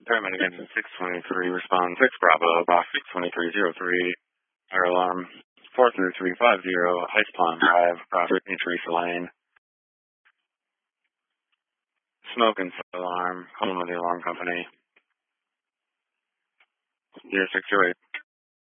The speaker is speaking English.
Paramedic engine 623, respond 6 Bravo, box 62303, fire alarm 43350, Heights Pond Drive, Prospect New Teresa Lane. Smoke and fire alarm, home of the alarm company. 0608.